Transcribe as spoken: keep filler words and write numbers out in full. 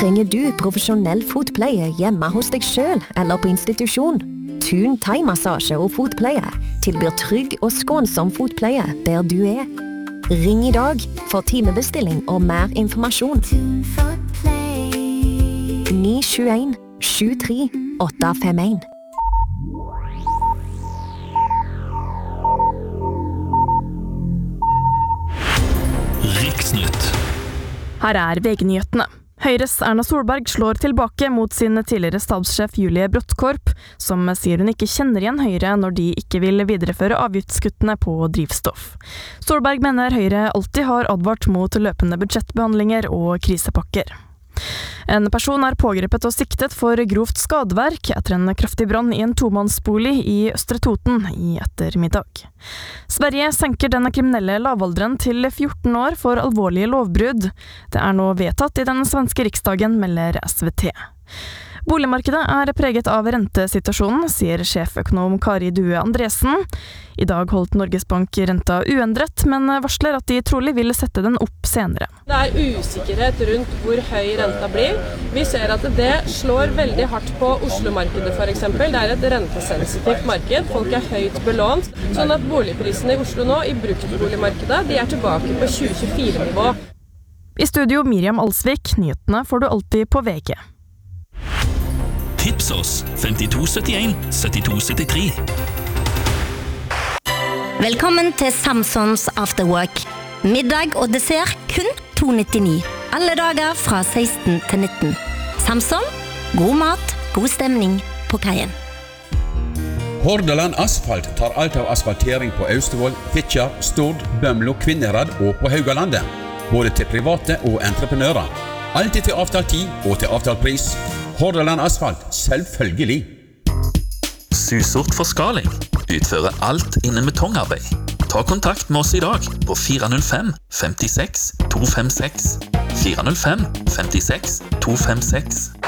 Trenger du profesjonell fotpleie hjemme hos deg selv eller på institusjon? Thun thai-massasje og fotpleie tilbyr trygg og skånsom fotpleie der du er. Ring i dag for timebestilling og mer informasjon. ni sju en sju tre åtte fem en. Riksnytt. Her er V G-nyhetene. Høyres Erna Solberg slår tilbake mot sin tidligere stabssjef Julie Brodtkorp, som sier hun ikke kjenner igjen Høyre når de ikke vil videreføre avgiftskuttene på drivstoff. Solberg mener Høyre alltid har advart mot løpende budsjettbehandlinger og krisepakker. En person er pågrepet og siktet for grovt skadeverk etter en kraftig brann i en tomannsbolig i Østre Toten i ettermiddag. Sverige senker den kriminelle lavalderen til fjorten år for alvorlige lovbrudd. Det er nå vedtatt i den svenske riksdagen, melder S V T. Boligmarkedet er preget av rentesituasjonen, sier sjeføkonom Kari Due Andresen. I dag holdt Norges Bank renta uendret, men varsler at de trolig vil sette den opp senere. Det er usikkerhet rundt hvor høy renta blir. Vi ser at det slår veldig hardt på Oslo-markedet for eksempel. Det er et rentesensitivt marked, folk er høyt belånt, sånn at boligprisene i Oslo nå i bruktboligmarkedet de er tilbake på tjue tjuefire-nivå. I studio Miriam Alsvik, nyhetene får du alltid på V G. Tips oss fem to sytt en sytti to syttitre. Velkommen til Samsons After Work. Middag og dessert kun to nittini. Alle dager fra seksten til nitten. Samson, god mat, god stemning på kaien. Hordaland Asfalt tar alt av asfaltering på Austevoll, Fitjar, Stord, Bømlo, Kvinnherad og på Haugalandet. Både til private og entreprenører. Alltid til avtalt tid og til avtalt pris. Hordaland Asfalt, selvfølgelig. Susort Forskaling utfører alt innen betongarbeid. Ta kontakt med oss i dag på fire null fem fem seks to fem seks. fire null fem fem seks to fem seks.